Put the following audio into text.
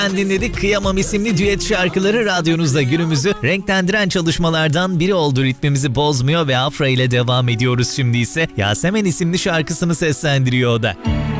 Dinledik. Kıyamam isimli düet şarkıları radyonuzda günümüzü renklendiren çalışmalardan biri oldu. Ritmimizi bozmuyor ve afra ile devam ediyoruz şimdi ise. Yasemen isimli şarkısını seslendiriyor o da.